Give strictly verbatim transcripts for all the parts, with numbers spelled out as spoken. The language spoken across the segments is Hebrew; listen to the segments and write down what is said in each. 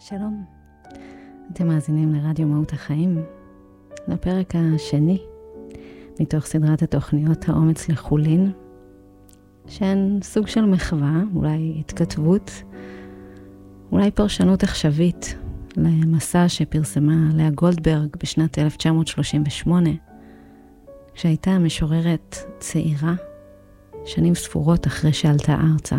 שלום, אתם מאזינים לרדיו מהות החיים, לפרק השני מתוך סדרת התוכניות האומץ לחולין, שהן סוג של מחווה, אולי התכתבות, אולי פרשנות עכשווית למסע שפרסמה לאה גולדברג בשנת אלף תשע מאות שלושים ושמונה, כשהייתה משוררת צעירה, שנים ספורות אחרי שעלתה ארצה.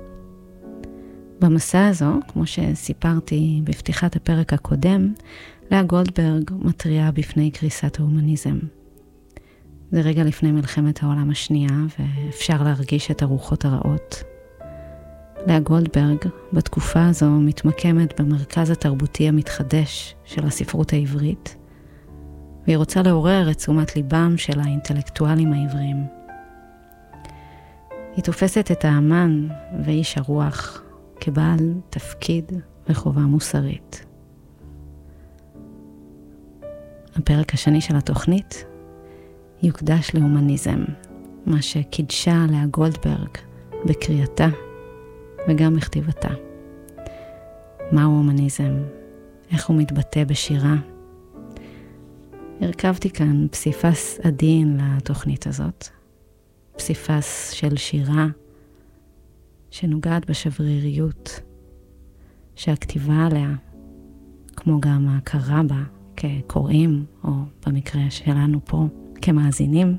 במסע הזו, כמו שסיפרתי בפתיחת הפרק הקודם, לאה גולדברג מתריעה בפני קריסת ההומניזם. זה רגע לפני מלחמת העולם השנייה, ואפשר להרגיש את הרוחות הרעות. לאה גולדברג בתקופה הזו מתמקמת במרכז התרבותי המתחדש של הספרות העברית, והיא רוצה לעורר את תשומת ליבם של האינטלקטואלים העבריים. היא תופסת את האמן ואיש הרוח כבעל תפקיד וחובה מוסרית. הפרק השני של התוכנית יוקדש להומניזם, מה שקידשה לאה גולדברג בקריאתה וגם בכתיבתה. מהו הומניזם? איך הוא מתבטא בשירה? הרכבתי כאן פסיפס עדין לתוכנית הזאת, פסיפס של שירה שנוגעת בשבריריות, שהכתיבה עליה, כמו גם ההכרה בה כקוראים, או במקרה שלנו פה כמאזינים,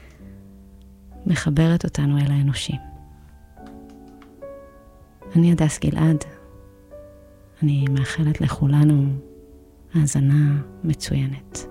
מחברת אותנו אל האנושי. אני הדס גלעד, אני מאחלת לכולנו האזנה מצוינת.